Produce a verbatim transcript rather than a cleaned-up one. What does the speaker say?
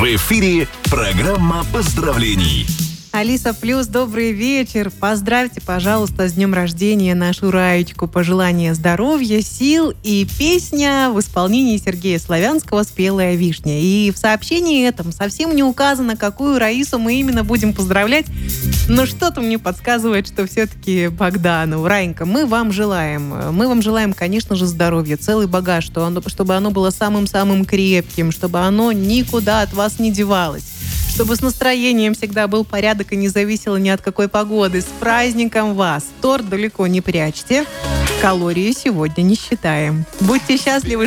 В эфире программа поздравлений. Алиса Плюс, добрый вечер. Поздравьте, пожалуйста, с днем рождения нашу Раечку. Пожелания здоровья, сил и песня в исполнении Сергея Славянского «Спелая вишня». И в сообщении этом совсем не указано, какую Раису мы именно будем поздравлять. Но что-то мне подсказывает, что все-таки Богдану. Раенька, мы вам желаем. Мы вам желаем, конечно же, здоровья, целый багаж, что оно, чтобы оно было самым-самым крепким, чтобы оно никуда от вас не девалось. Чтобы с настроением всегда был порядок и не зависело ни от какой погоды. С праздником вас! Торт далеко не прячьте. Калории сегодня не считаем. Будьте счастливы.